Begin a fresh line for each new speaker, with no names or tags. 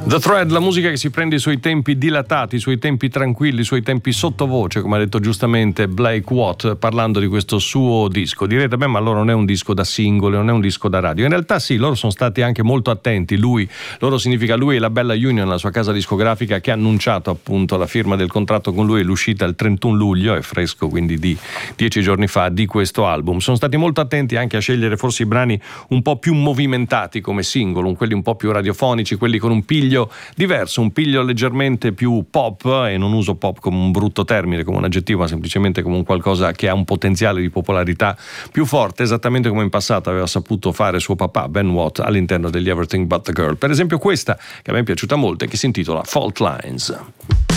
The Thread, la musica che si prende i suoi tempi dilatati, i suoi tempi tranquilli, i suoi tempi sottovoce, come ha detto giustamente Blake Watt parlando di questo suo disco. Direte, beh, ma allora non è un disco da singolo, non è un disco da radio. In realtà sì, loro sono stati anche molto attenti. Loro significa lui e la Bella Union, la sua casa discografica, che ha annunciato appunto la firma del contratto con lui e l'uscita il 31 luglio, è fresco quindi di 10 giorni fa, di questo album. Sono stati molto attenti anche a scegliere forse i brani un po' più movimentati come singolo, quelli un po' più radiofonici, quelli con un piglio diverso, un piglio leggermente più pop, e non uso pop come un brutto termine, come un aggettivo, ma semplicemente come un qualcosa che ha un potenziale di popolarità più forte, esattamente come in passato aveva saputo fare suo papà Ben Watt all'interno degli Everything But The Girl. Per esempio questa, che a me è piaciuta molto e che si intitola Fault Lines.